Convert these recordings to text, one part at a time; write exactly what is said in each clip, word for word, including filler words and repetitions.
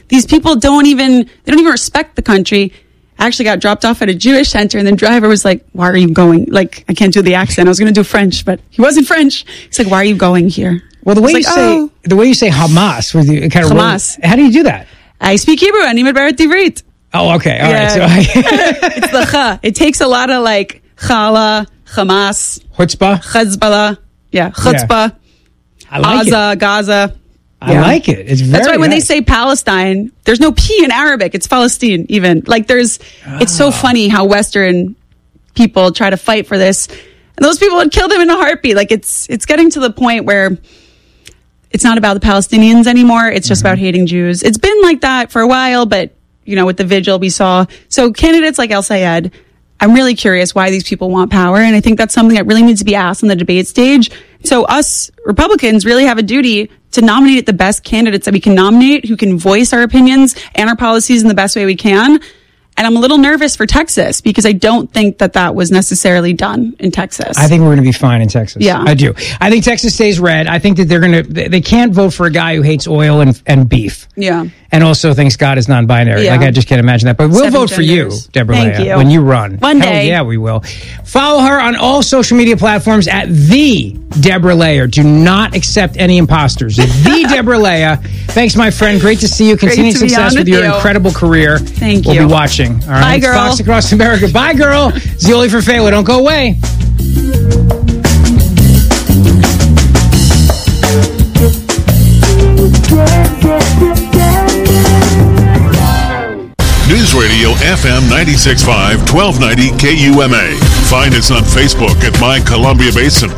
these people don't even, they don't even respect the country. I actually got dropped off at a Jewish center, and the driver was like, why are you going? Like, I can't do the accent. I was going to do French, but he wasn't French. He's like, why are you going here? Well, the way you like, say, oh. the way you say Hamas, with you, it kind of Hamas. Rolls, how do you do that? I speak Hebrew. Ani medberet ivrit. Oh, okay. All yeah. right. So It's the cha. It takes a lot of like chala, Hamas, chutzpah, Hezbollah, yeah, chutzpah, yeah. I like Gaza, it. Gaza. I yeah. like it. It's very That's why when nice. they say Palestine, there's no P in Arabic. It's Palestine. Even like there's. Oh. It's so funny how Western people try to fight for this, and those people would kill them in a heartbeat. Like it's it's getting to the point where it's not about the Palestinians anymore. It's just mm-hmm. about hating Jews. It's been like that for a while, but you know, with the vigil we saw. So candidates like El Sayed, I'm really curious why these people want power. And I think that's something that really needs to be asked on the debate stage. So us Republicans really have a duty to nominate the best candidates that we can nominate, who can voice our opinions and our policies in the best way we can. And I'm a little nervous for Texas because I don't think that that was necessarily done in Texas. I think we're going to be fine in Texas. Yeah. I do. I think Texas stays red. I think that they're going to, they can't vote for a guy who hates oil and, and beef. Yeah. And also thinks God is non-binary. Yeah. Like, I just can't imagine that. But we'll Seven vote for you, genders. Deborah Thank Leah, you. when you run. One Hell day. yeah, we will. Follow her on all social media platforms at the Deborah Leah. Do not accept any imposters. The Deborah Leah. Thanks, my friend. Great to see you. Continued to be success on with with your you. incredible career. Thank we'll you. We'll be watching. All right. Bye, girl. Fox Across America. Bye, girl. Zioli for Fela. Don't go away. News Radio F M ninety-six point five, twelve ninety K U M A. Find us on Facebook at My Columbia Basin.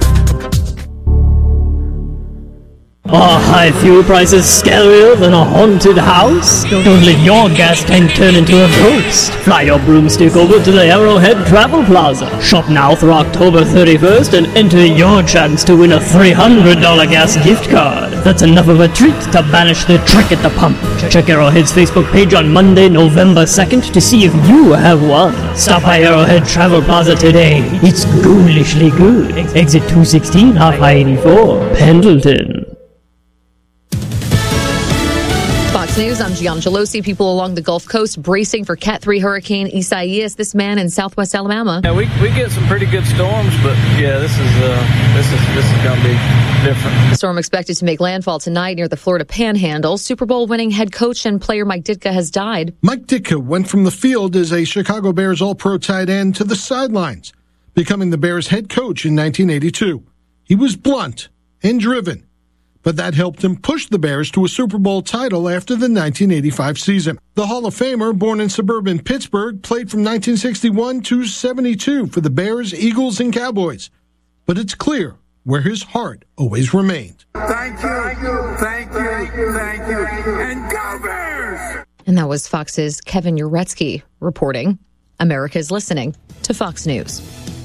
Are high fuel prices scarier than a haunted house? Don't let your gas tank turn into a ghost. Fly your broomstick over to the Arrowhead Travel Plaza. Shop now through October thirty-first and enter your chance to win a three hundred dollars gas gift card. That's enough of a treat to banish the trick at the pump. Check Arrowhead's Facebook page on Monday, November second to see if you have won. Stop by Arrowhead Travel Plaza today. It's ghoulishly good. Exit two sixteen off I eighty-four, Pendleton. Fox News, I'm Gian Gelosi. People along the Gulf Coast bracing for Cat three Hurricane Isaias. This man in southwest Alabama. Yeah, we we get some pretty good storms, but yeah, this is uh this is this is gonna be different. The storm expected to make landfall tonight near the Florida Panhandle. Super Bowl winning head coach and player Mike Ditka has died. Mike Ditka went from the field as a Chicago Bears All-Pro tight end to the sidelines, becoming the Bears head coach in nineteen eighty-two. He was blunt and driven, but that helped him push the Bears to a Super Bowl title after the nineteen eighty-five season. The Hall of Famer, born in suburban Pittsburgh, played from nineteen sixty-one to seventy-two for the Bears, Eagles, and Cowboys. But it's clear where his heart always remained. Thank you, thank you, thank you, thank you, and go Bears! And that was Fox's Kevin Uretsky reporting. America's listening to Fox News.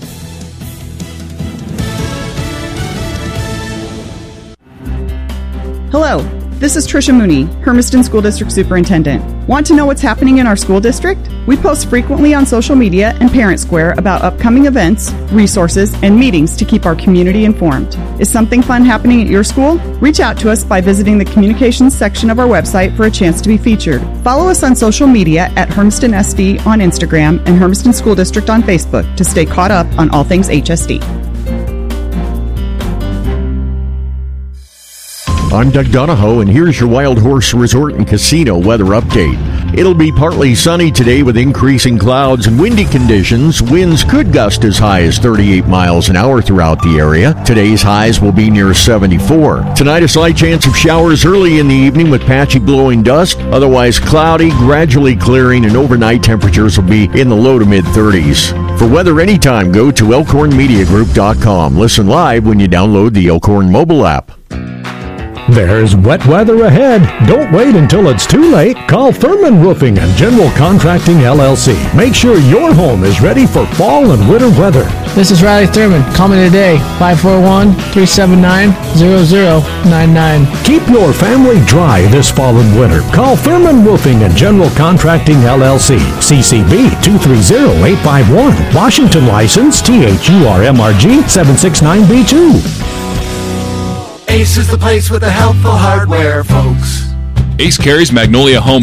Hello, this is Trisha Mooney, Hermiston School District Superintendent. Want to know what's happening in our school district? We post frequently on social media and Parent Square about upcoming events, resources, and meetings to keep our community informed. Is something fun happening at your school? Reach out to us by visiting the communications section of our website for a chance to be featured. Follow us on social media at Hermiston S D on Instagram and Hermiston School District on Facebook to stay caught up on all things H S D. I'm Doug Donahoe, and here's your Wild Horse Resort and Casino weather update. It'll be partly sunny today with increasing clouds and windy conditions. Winds could gust as high as thirty-eight miles an hour throughout the area. Today's highs will be near seventy-four. Tonight, a slight chance of showers early in the evening with patchy blowing dust. Otherwise cloudy, gradually clearing, and overnight temperatures will be in the low to mid-thirties. For weather anytime, go to elkhorn media group dot com. Listen live when you download the Elkhorn mobile app. There's wet weather ahead. Don't wait until it's too late. Call Thurman Roofing and General Contracting, L L C. Make sure your home is ready for fall and winter weather. This is Riley Thurman. Call me today, five four one, three seven nine, zero zero nine nine. Keep your family dry this fall and winter. Call Thurman Roofing and General Contracting, L L C. C C B two three zero, eight five one. Washington license T H U R M R G seven six nine B two. Ace is the place with the helpful hardware, folks. Ace carries Magnolia Home